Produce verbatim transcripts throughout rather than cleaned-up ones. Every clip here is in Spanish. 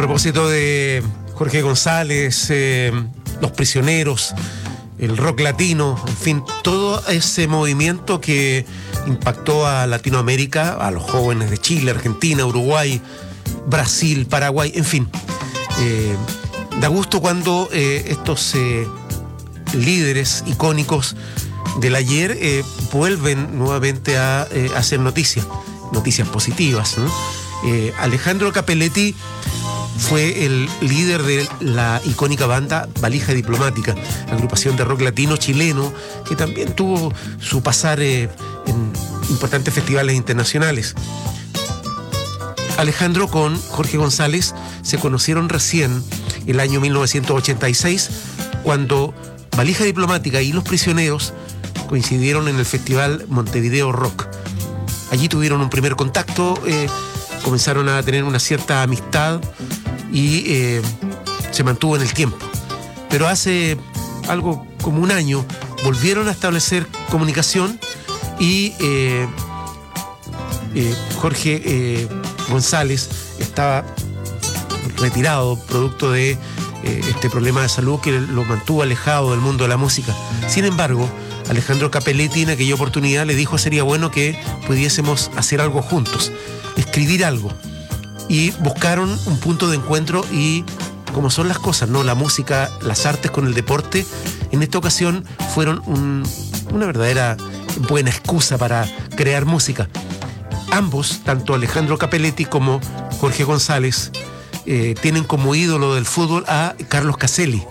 propósito de Jorge González, eh, Los Prisioneros, el rock latino, en fin, todo ese movimiento que impactó a Latinoamérica, a los jóvenes de Chile, Argentina, Uruguay, Brasil, Paraguay, en fin. Eh, da gusto cuando eh, estos eh, líderes icónicos del ayer eh, vuelven nuevamente a eh, hacer noticias, noticias positivas, ¿no? Eh, Alejandro Capelletti fue el líder de la icónica banda Valija Diplomática, agrupación de rock latino chileno que también tuvo su pasar eh, en importantes festivales internacionales. Alejandro con Jorge González se conocieron recién el año mil novecientos ochenta y seis, cuando Valija Diplomática y Los Prisioneros coincidieron en el festival Montevideo Rock. Allí tuvieron un primer contacto, eh, comenzaron a tener una cierta amistad y eh, se mantuvo en el tiempo. Pero hace algo como un año volvieron a establecer comunicación y eh, eh, Jorge eh, González estaba retirado producto de eh, este problema de salud que lo mantuvo alejado del mundo de la música. Sin embargo, Alejandro Capelletti en aquella oportunidad le dijo: sería bueno que pudiésemos hacer algo juntos, escribir algo. Y buscaron un punto de encuentro y, como son las cosas, ¿no? La música, las artes con el deporte, en esta ocasión fueron un, una verdadera buena excusa para crear música. Ambos, tanto Alejandro Capelletti como Jorge González, eh, tienen como ídolo del fútbol a Carlos Caselli.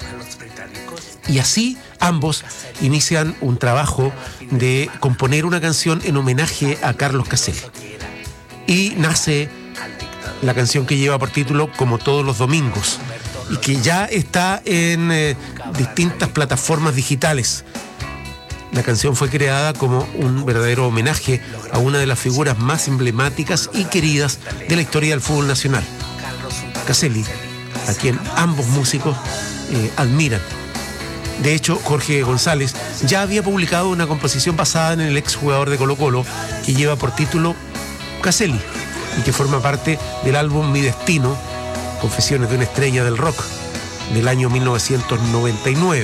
Y así ambos inician un trabajo de componer una canción en homenaje a Carlos Caselli. Y nace la canción que lleva por título Como todos los domingos y que ya está en eh, distintas plataformas digitales. La canción fue creada como un verdadero homenaje a una de las figuras más emblemáticas y queridas de la historia del fútbol nacional, Caselli, a quien ambos músicos eh, admiran. De hecho, Jorge González ya había publicado una composición basada en el exjugador de Colo-Colo que lleva por título Caselli y que forma parte del álbum Mi Destino, Confesiones de una estrella del rock, del año mil novecientos noventa y nueve.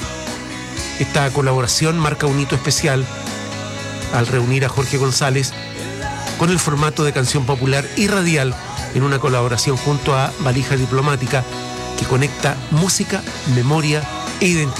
Esta colaboración marca un hito especial al reunir a Jorge González con el formato de canción popular y radial en una colaboración junto a Valija Diplomática que conecta música, memoria e identidad.